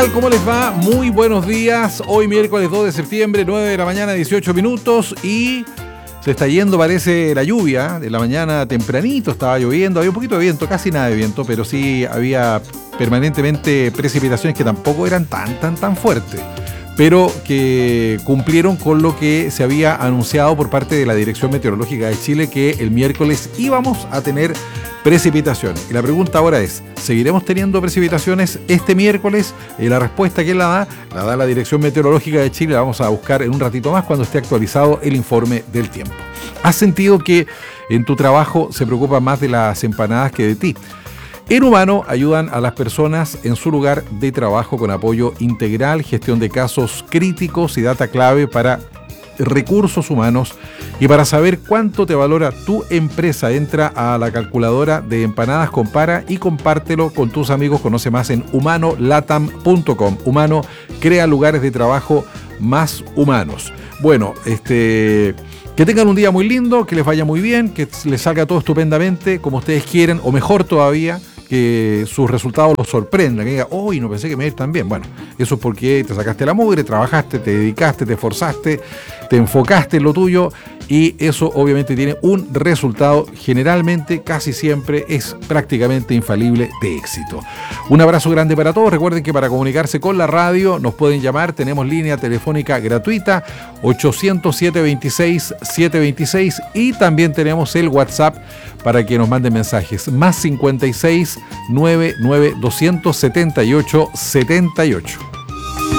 ¿Cómo les va? Muy buenos días. Hoy miércoles 2 de septiembre, 9 de la mañana, 18 minutos y se está yendo, parece, la lluvia. De la mañana tempranito estaba lloviendo, había un poquito de viento, casi nada de viento, pero sí había permanentemente precipitaciones que tampoco eran tan fuertes, pero que cumplieron con lo que se había anunciado por parte de la Dirección Meteorológica de Chile, que el miércoles íbamos a tener precipitaciones. Y la pregunta ahora es, ¿seguiremos teniendo precipitaciones este miércoles? Y la respuesta, ¿quién la da la Dirección Meteorológica de Chile. La vamos a buscar en un ratito más cuando esté actualizado el informe del tiempo. ¿Has sentido que en tu trabajo se preocupa más de las empanadas que de ti? En Humano ayudan a las personas en su lugar de trabajo con apoyo integral, gestión de casos críticos y data clave para recursos humanos. Y para saber cuánto te valora tu empresa, entra a la calculadora de empanadas, compara y compártelo con tus amigos. Conoce más en humanolatam.com. Humano crea lugares de trabajo más humanos. Bueno, que tengan un día muy lindo, que les vaya muy bien, que les salga todo estupendamente, como ustedes quieren, o mejor todavía, que sus resultados los sorprendan, que digan, uy, no pensé que me iba tan bien. Bueno, eso es porque te sacaste la mugre, trabajaste, te dedicaste, te esforzaste, te enfocaste en lo tuyo, y eso obviamente tiene un resultado, generalmente, casi siempre, es prácticamente infalible, de éxito. Un abrazo grande para todos. Recuerden que para comunicarse con la radio nos pueden llamar, tenemos línea telefónica gratuita 800-726-726, y también tenemos el WhatsApp para que nos manden mensajes, más 56 99 278 78.